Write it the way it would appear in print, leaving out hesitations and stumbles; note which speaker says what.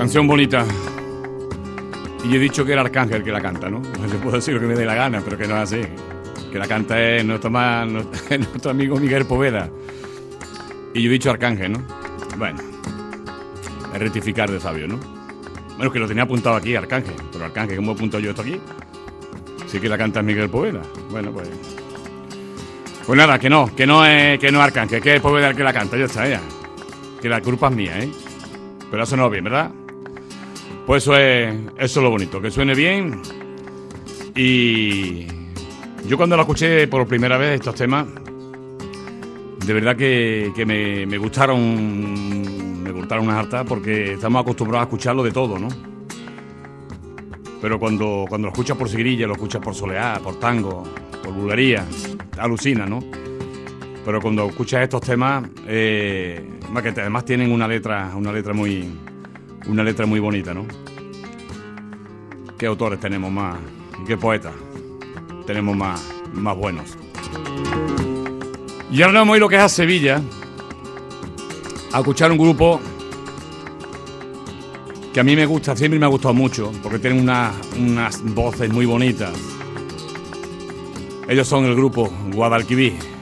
Speaker 1: Canción bonita. Y yo he dicho que era Arcángel que la canta, ¿no? Yo puedo decir lo que me dé la gana, pero que no es así. Que la canta es nuestro amigo Miguel Poveda. Y yo he dicho Arcángel, ¿no? Bueno, es rectificar de sabio, ¿no? Bueno, que lo tenía apuntado aquí, Arcángel. Pero Arcángel, ¿cómo he apuntado yo esto aquí? Sí que la canta Miguel Poveda. Bueno, pues... Pues nada, que no es Arcángel, que es Poveda el que la canta, ya está, ya. Que la culpa es mía, ¿eh? Pero eso no es bien, ¿verdad? Pues eso es lo bonito, que suene bien. Y yo cuando lo escuché por primera vez estos temas, de verdad que me gustaron unas hartas, porque estamos acostumbrados a escucharlo de todo, ¿no? Pero cuando lo escuchas por sigrilla, lo escuchas por soleá, por tango, por bulería, alucina, ¿no? Pero cuando escuchas estos temas, que además tienen una letra muy bonita, ¿no? ¿Qué autores tenemos más? ¿Y qué poetas tenemos más buenos? Y ahora vamos a ir lo que es a Sevilla, a escuchar un grupo que a mí me gusta, siempre me ha gustado mucho, porque tienen unas voces muy bonitas. Ellos son el grupo Guadalquivir.